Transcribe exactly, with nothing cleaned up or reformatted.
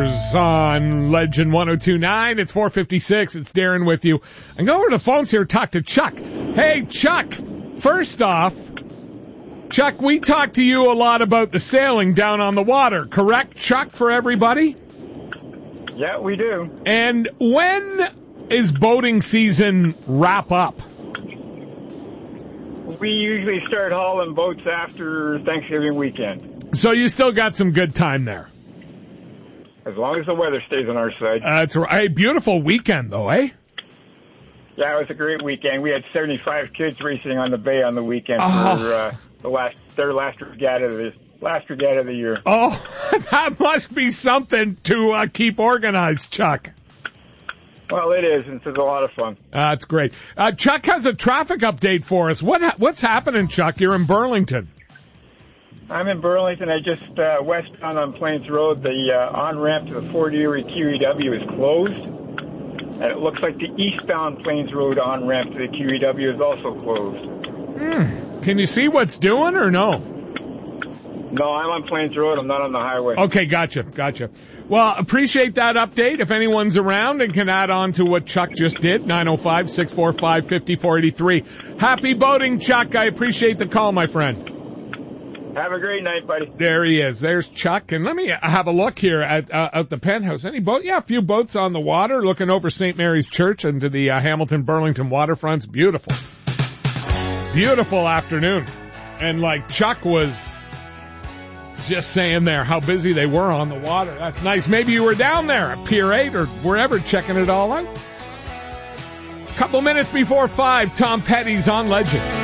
Hours on Legend one oh two point nine. It's four fifty-six. It's Darren with you. I'm going over the phones here to talk to Chuck. Hey, Chuck, first off, Chuck, we talked to you a lot about the sailing down on the water, correct, Chuck, for everybody? Yeah, we do. And when is boating season wrap up? We usually start hauling boats after Thanksgiving weekend. So you still got some good time there. As long as the weather stays on our side. Uh, it's a hey, beautiful weekend, though, eh? Yeah, it was a great weekend. We had seventy-five kids racing on the bay on the weekend oh. for uh, the last their last regatta of the last regatta of the year. Oh, that must be something to uh, keep organized, Chuck. Well, it is, and it's a lot of fun. Uh, that's great. Uh, Chuck has a traffic update for us. What ha- what's happening, Chuck? You're in Burlington. I'm in Burlington. I just uh, westbound on Plains Road. The uh, on-ramp to the Fort Erie Q E W is closed. And it looks like the eastbound Plains Road on-ramp to the Q E W is also closed. Hmm. Can you see what's doing or no? No, I'm on Plains Road. I'm not on the highway. Okay, gotcha, gotcha. Well, appreciate that update. If anyone's around and can add on to what Chuck just did, nine oh five, six four five, five four eight three. Happy boating, Chuck. I appreciate the call, my friend. Have a great night, buddy. There he is. There's Chuck. And let me have a look here at uh, at the penthouse. Any boat? Yeah, a few boats on the water looking over Saint Mary's Church into the uh, Hamilton-Burlington waterfronts. Beautiful. Beautiful afternoon. And like Chuck was just saying there how busy they were on the water. That's nice. Maybe you were down there at Pier eight or wherever checking it all out. Couple minutes before five, Tom Petty's on Legend.